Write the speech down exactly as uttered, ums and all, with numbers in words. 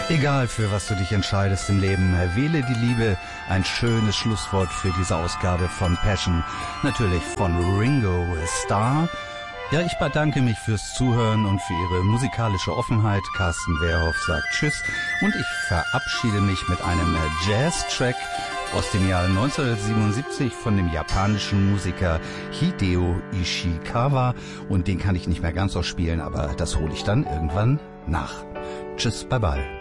Egal, für was du dich entscheidest im Leben, wähle die Liebe. Ein schönes Schlusswort für diese Ausgabe von Passion. Natürlich von Ringo Starr. Ja, ich bedanke mich fürs Zuhören und für Ihre musikalische Offenheit. Carsten Wehrhoff sagt Tschüss und ich verabschiede mich mit einem Jazz-Track aus dem Jahr neunzehnhundertsiebenundsiebzig von dem japanischen Musiker Hideo Ishikawa. Und den kann ich nicht mehr ganz so spielen, aber das hole ich dann irgendwann nach. Tschüss, bye bye.